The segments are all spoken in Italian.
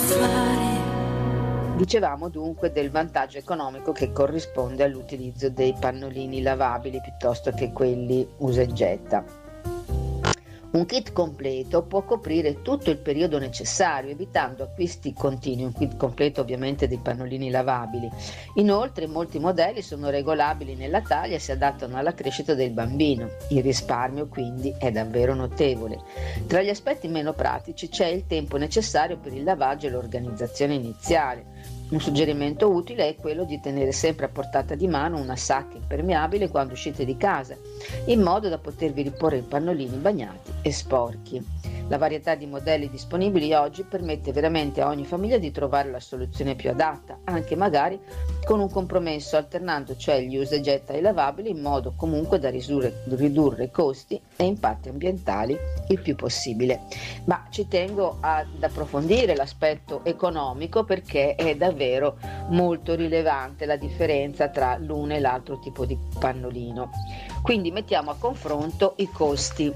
Dicevamo dunque del vantaggio economico che corrisponde all'utilizzo dei pannolini lavabili piuttosto che quelli usa e getta. Un kit completo può coprire tutto il periodo necessario, evitando acquisti continui, un kit completo ovviamente dei pannolini lavabili. Inoltre molti modelli sono regolabili nella taglia e si adattano alla crescita del bambino. Il risparmio quindi è davvero notevole. Tra gli aspetti meno pratici c'è il tempo necessario per il lavaggio e l'organizzazione iniziale. Un suggerimento utile è quello di tenere sempre a portata di mano una sacca impermeabile quando uscite di casa, in modo da potervi riporre i pannolini bagnati e sporchi. La varietà di modelli disponibili oggi permette veramente a ogni famiglia di trovare la soluzione più adatta, anche magari con un compromesso, alternando cioè gli usa e getta ai lavabili in modo comunque da ridurre costi e impatti ambientali il più possibile. Ma ci tengo ad approfondire l'aspetto economico, perché è davvero molto rilevante la differenza tra l'uno e l'altro tipo di pannolino. Quindi mettiamo a confronto i costi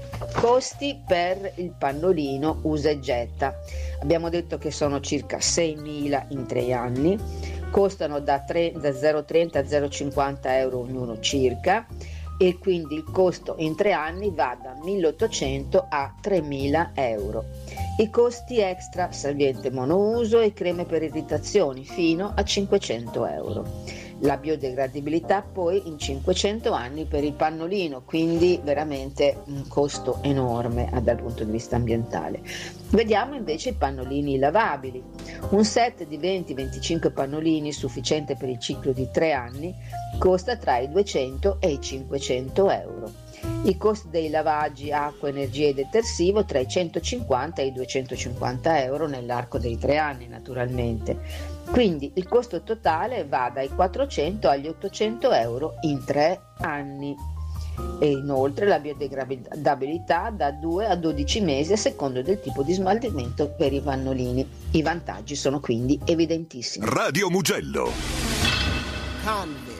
per il pannolino usa e getta. Abbiamo detto che sono circa 6.000 in 3 anni, costano da 0,30 a 0,50 euro ognuno circa, e quindi il costo in 3 anni va da 1.800 a 3.000 euro. I costi extra: salviente monouso e creme per irritazioni fino a 500 euro. La biodegradabilità poi in 500 anni per il pannolino, quindi veramente un costo enorme dal punto di vista ambientale. Vediamo invece i pannolini lavabili. Un set di 20-25 pannolini, sufficiente per il ciclo di 3 anni, costa tra i 200 e i 500 euro. I costi dei lavaggi acqua, energia e detersivo tra i 150 e i 250 euro nell'arco dei 3 anni, naturalmente. Quindi il costo totale va dai 400 agli 800 euro in 3 anni. E inoltre la biodegradabilità da 2 a 12 mesi a seconda del tipo di smaltimento per i pannolini. I vantaggi sono quindi evidentissimi. Radio Mugello. Canve